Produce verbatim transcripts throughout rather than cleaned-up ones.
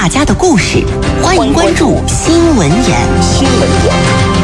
大家的故事，欢迎关注新闻眼。新闻眼。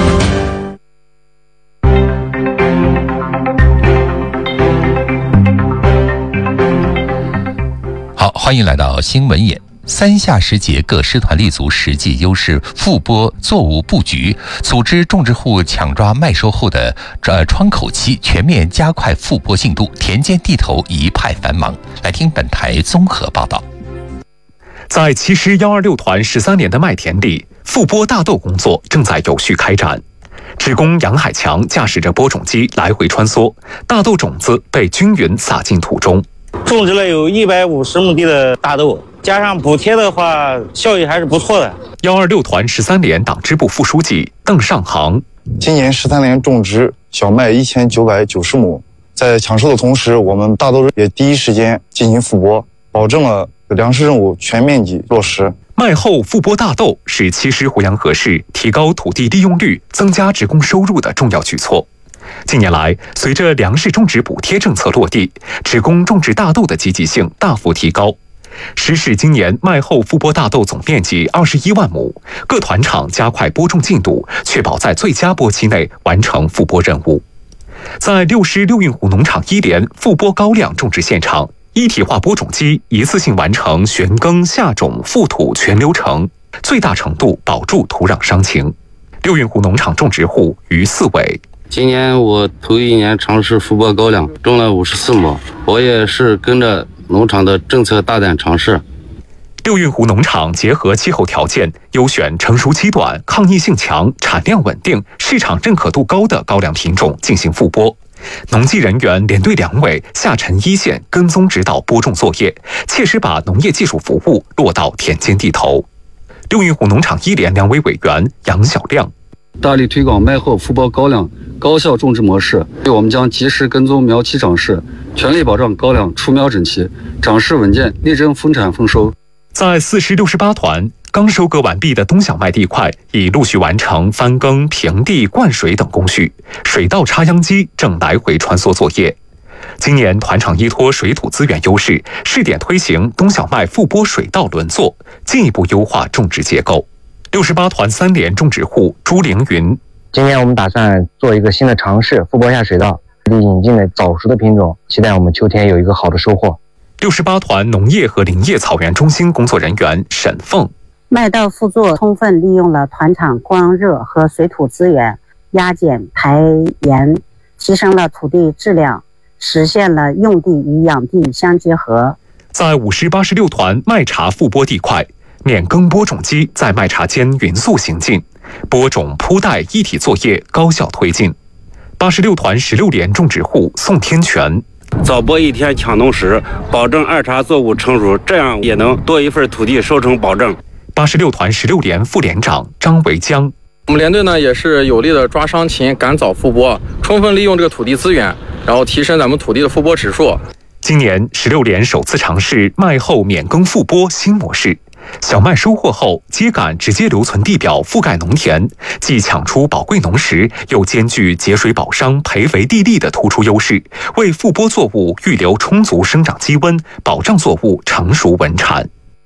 好，欢迎来到新闻眼。三下时节，各师团立足实际优势，复播作物布局，组织种植户抢抓麦收后的呃窗口期，全面加快复播进度，田间地头一派繁忙。来听本台综合报道。 在七师一二六团十三连的麦田里，复播大豆工作正在有序开展。职工杨海强驾驶着播种机来回穿梭，大豆种子被均匀撒进土中。 种植了有一百五十亩地的大豆，加上补贴的话，效益还是不错的。 一二六团十三连党支部副书记邓尚航， 今年十三连种植小麦一千九百九十亩，在抢收的同时，我们大豆也第一时间进行复播，保证了粮食任务全面积落实。 麦后复播大豆是七师湖阳河市提高土地利用率、增加职工收入的重要举措。近年来，随着粮食种植补贴政策落地，职工种植大豆的积极性大幅提高。石市今年麦后复播大豆总面积二十一万亩，各团场加快播种进度，确保在最佳播期内完成复播任务。在六师六运湖农场一连复播高粱种植现场，一体化播种机一次性完成旋耕、下种、覆土全流程，最大程度保住土壤伤情。六运湖农场种植户于四伟。 今年我头一年尝试复播高粱，种了五十四亩，我也是跟着农场的政策大胆尝试。 六运湖农场结合气候条件，优选成熟期短、抗逆性强、产量稳定、市场认可度高的高粱品种进行复播。农技人员连队两委下沉一线跟踪指导播种作业，切实把农业技术服务落到田间地头。六运湖农场一连两委委员杨小亮， 大力推广麦后复播高粱高效种植模式，我们将及时跟踪苗期长势，全力保障高粱出苗整齐、长势稳健，力争丰产丰收。 在四师六十八团，刚收割完毕的冬小麦地块已陆续完成翻耕、平地、灌水等工序，水稻插秧机正来回穿梭作业。今年团场依托水土资源优势，试点推行冬小麦复播水稻轮作，进一步优化种植结构。六十八团三连种植户朱凌云， 今年我们打算做一个新的尝试，复播下水稻，引进了早熟的品种，期待我们秋天有一个好的收获。 六十八团农业和林业草原中心工作人员沈凤， 麦稻复作充分利用了团场光热和水土资源，压减排盐，提升了土地质量，实现了用地与养地相结合。 在五师八十六团麦茬复播地块，碾耕播种机在麦茬间匀速行进，播种铺带一体作业高效推进。八十六团十六连种植户宋天全， 早播一天抢农时，保证二茬作物成熟，这样也能多一份土地收成保证。 八十六团十六连副连长张维江， 我们连队呢也是有力的抓伤勤，赶早复播，充分利用这个土地资源，然后提升咱们土地的复播指数。 今年十六连首次尝试麦后免耕复播新模式。小麦收获后，秸秆直接留存地表覆盖农田，既抢出宝贵农时，又兼具节水保墒、培肥地力的突出优势，为复播作物预留充足生长基温，保障作物成熟稳产。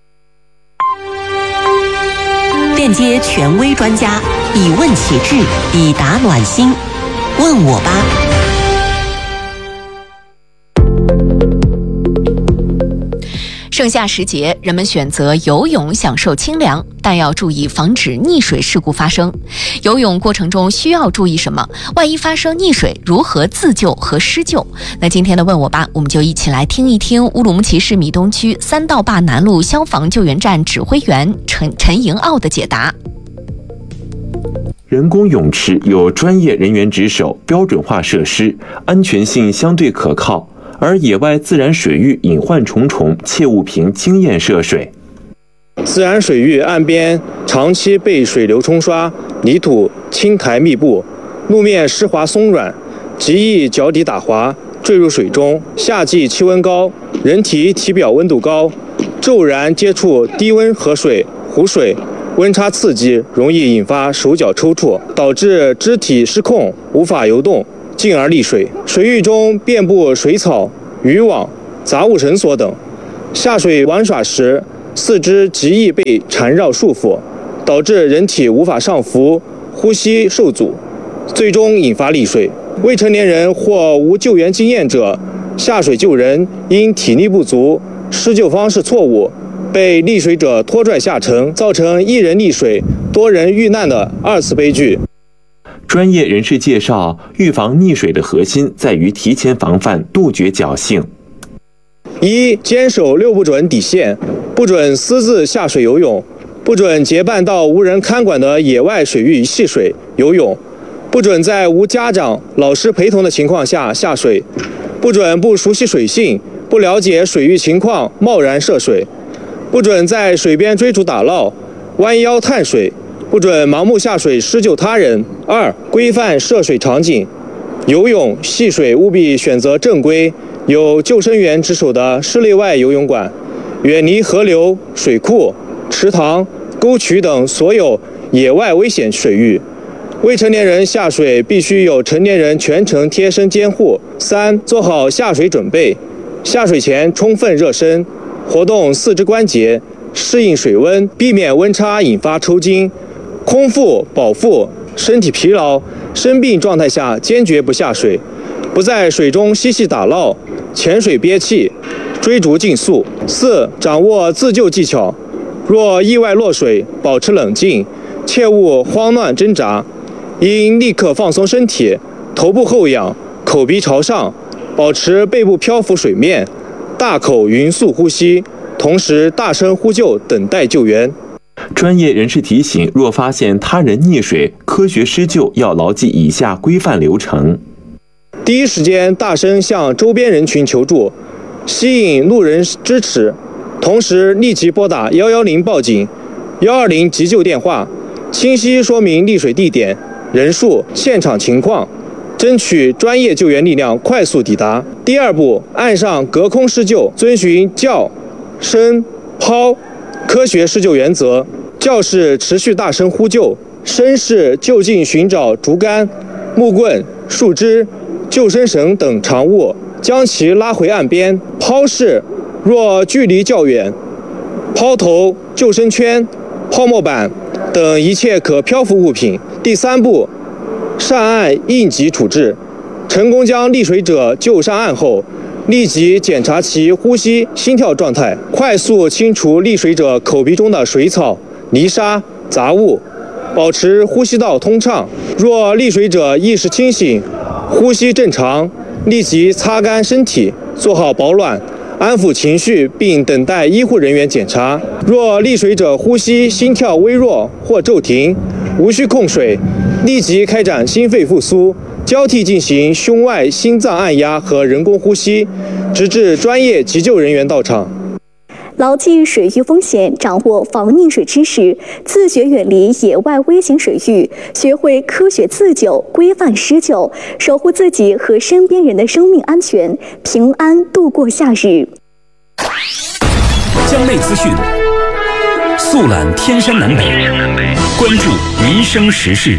链接权威专家，以问启智，以答暖心。问我吧。 盛夏时节，人们选择游泳享受清凉，但要注意防止溺水事故发生。游泳过程中需要注意什么？万一发生溺水，如何自救和施救？那今天的问我吧，我们就一起来听一听乌鲁木齐市米东区三道坝南路消防救援站指挥员陈陈莹傲的解答。 人工泳池有专业人员值守，标准化设施，安全性相对可靠。而野外自然水域隐患重重，切勿凭经验涉水。 自然水域岸边长期被水流冲刷，泥土青苔密布，路面湿滑松软，极易脚底打滑坠入水中。夏季气温高，人体体表温度高，骤然接触低温河水、湖水，温差刺激容易引发手脚抽搐，导致肢体失控，无法游动，进而溺水。水域中遍布水草、渔网、杂物绳索等，下水玩耍时四肢极易被缠绕束缚，导致人体无法上浮，呼吸受阻，最终引发溺水。未成年人或无救援经验者下水救人，因体力不足、施救方式错误，被溺水者拖拽下沉，造成一人溺水、多人遇难的二次悲剧。 专业人士介绍，预防溺水的核心在于提前防范，杜绝侥幸。 一、坚守六不准底线，不准私自下水游泳，不准结伴到无人看管的野外水域戏水游泳，不准在无家长、老师陪同的情况下下水，不准不熟悉水性、不了解水域情况贸然涉水，不准在水边追逐打捞、弯腰探水，不准盲目下水施救他人。二、规范涉水场景，游泳、戏水务必选择正规、有救生员值守的室内外游泳馆，远离河流、水库、池塘、沟渠等所有野外危险水域。未成年人下水必须有成年人全程贴身监护。三、做好下水准备，下水前充分热身，活动四肢关节，适应水温，避免温差引发抽筋。空腹、饱腹、身体疲劳、生病状态下坚决不下水，不在水中嬉戏打闹、潜水憋气、追逐竞速。四、掌握自救技巧，若意外落水，保持冷静，切勿慌乱挣扎，应立刻放松身体，头部后仰，口鼻朝上，保持背部漂浮水面，大口匀速呼吸，同时大声呼救，等待救援。 专业人士提醒，若发现他人溺水，科学施救要牢记以下规范流程： 第一时间大声向周边人群求助，吸引路人支持，同时立即拨打一一零报警、一二零急救电话，清晰说明溺水地点、人数、现场情况，争取专业救援力量快速抵达。第二步，岸上隔空施救，遵循叫、声、抛科学施救原则。叫是持续大声呼救，声是就近寻找竹竿、木棍、树枝、救生绳等长物，将其拉回岸边。抛是若距离较远，抛投救生圈、泡沫板等一切可漂浮物品。第三步，上岸应急处置。成功将溺水者救上岸后，立即检查其呼吸、心跳状态，快速清除溺水者口鼻中的水草、泥沙、杂物，保持呼吸道通畅。若溺水者意识清醒、呼吸正常，立即擦干身体，做好保暖，安抚情绪，并等待医护人员检查。若溺水者呼吸、心跳微弱或骤停，无需控水，立即开展心肺复苏，交替进行胸外心脏按压和人工呼吸，直至专业急救人员到场。 牢记水域风险，掌握防溺水知识，自觉远离野外危险水域，学会科学自救、规范施救，守护自己和身边人的生命安全，平安度过夏日。 江内资讯，速览天山南北，关注民生时事。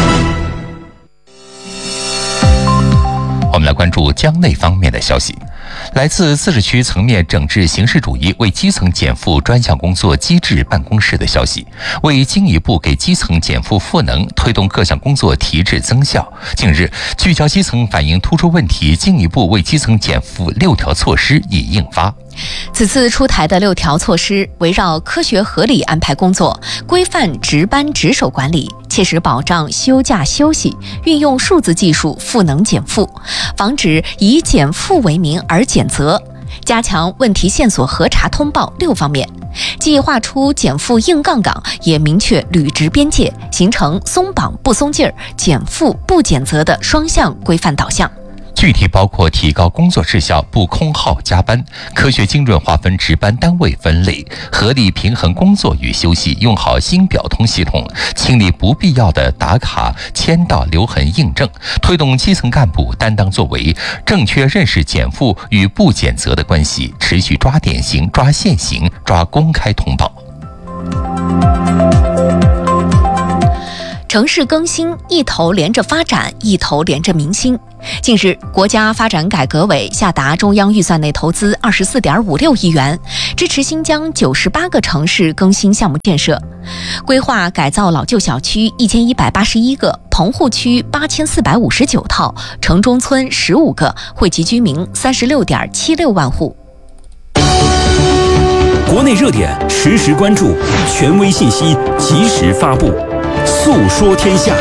我们来关注江内方面的消息。来自自治区层面整治形式主义为基层减负专项工作机制办公室的消息，为进一步给基层减负赋能，推动各项工作提质增效。近日，聚焦基层反映突出问题，进一步为基层减负六条措施已印发。 此次出台的六条措施围绕科学合理安排工作，规范值班值守管理，切实保障休假休息，运用数字技术赋能减负，防止以减负为名而减责，加强问题线索核查通报六方面，既划出减负硬杠杠，也明确履职边界，形成松绑不松劲儿、减负不减责的双向规范导向。 具体包括提高工作质效，不空耗加班，科学精准划分值班单位分类，合理平衡工作与休息，用好新表通系统，清理不必要的打卡、签到、留痕印证，推动基层干部担当作为，正确认识减负与不减责的关系，持续抓典型、抓现行、抓公开通报。城市更新一头连着发展，一头连着民心。 近日，国家发展改革委下达中央预算内投资二十四点五六亿元，支持新疆九十八个城市更新项目建设，规划改造老旧小区一千一百八十一个，棚户区八千四百五十九套，城中村十五个，惠及居民三十六点七六万户。 国内热点实时关注，权威信息及时发布，诉说天下。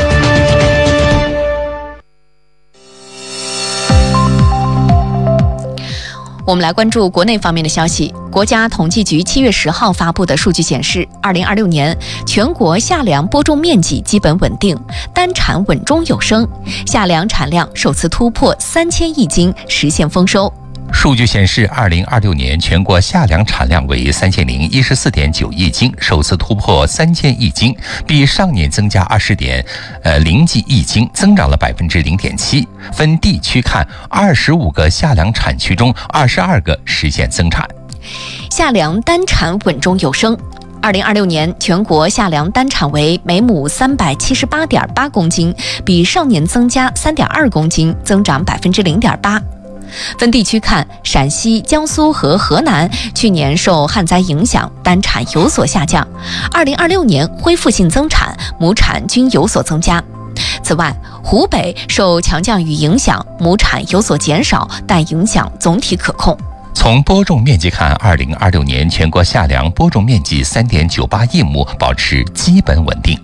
我们来关注国内方面的消息。国家统计局七月十号发布的数据显示，二零二六年全国夏粮播种面积基本稳定，单产稳中有升，夏粮产量首次突破三千亿斤，实现丰收。 数据显示，二零二六年全国夏粮产量为三千零一十四点九亿斤，首次突破三千亿斤，比上年增加二十点呃零几亿斤，增长了百分之零点七。分地区看，二十五个夏粮产区中，二十二个实现增产。 夏粮单产稳中有升。二零二六年全国夏粮单产为每亩三百七十八点八公斤，比上年增加三点二公斤，增长百分之零点八。分地区看，陕西、江苏和河南去年受旱灾影响，单产有所下降。二零二六年恢复性增产，亩产均有所增加。此外，湖北受强降雨影响，亩产有所减少，但影响总体可控。 从播种面积看，二零二六年全国夏粮播种面积三点九八亿亩，保持基本稳定。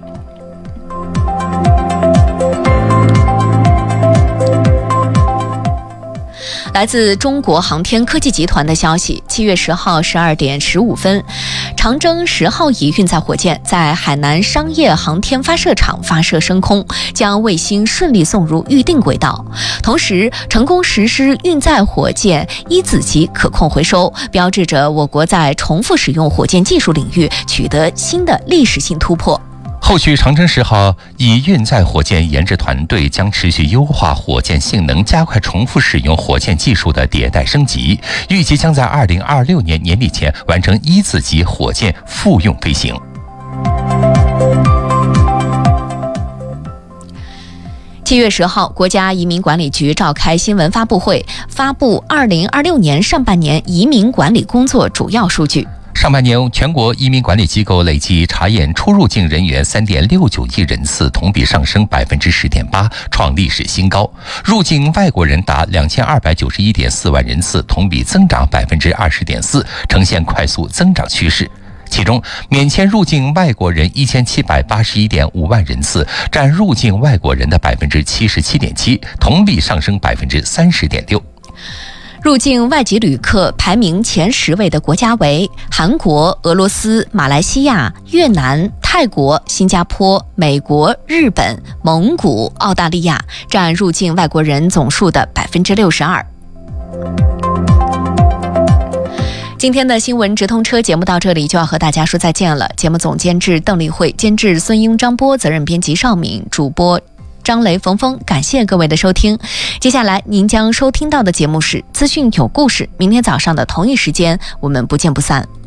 来自中国航天科技集团的消息，七月十号十二点十五分，长征十号乙运载火箭在海南商业航天发射场发射升空，将卫星顺利送入预定轨道，同时成功实施运载火箭一子级可控回收，标志着我国在重复使用火箭技术领域取得新的历史性突破。 后续长征十号乙运载火箭研制团队将持续优化火箭性能，加快重复使用火箭技术的迭代升级，预计将在二零二六年年底前完成一子级火箭复用飞行。 七月十号，国家移民管理局召开新闻发布会，发布二零二六年上半年移民管理工作主要数据。 上半年，全国移民管理机构累计查验出入境人员三点六九亿人次，同比上升百分之十点八，创历史新高。入境外国人达两千二百九十一点四万人次，同比增长百分之二十点四，呈现快速增长趋势。其中，免签入境外国人一千七百八十一点五万人次，占入境外国人的百分之七十七点七，同比上升百分之三十点六。 入境外籍旅客排名前十位的国家为韩国、俄罗斯、马来西亚、越南、泰国、新加坡、美国、日本、蒙古、澳大利亚，占入境外国人总数的百分之六十二。今天的新闻直通车节目到这里就要和大家说再见了。节目总监制邓丽慧，监制孙英、张波，责任编辑邵敏，主播张雷、冯峰，感谢各位的收听。接下来您将收听到的节目是资讯有故事，明天早上的同一时间我们不见不散。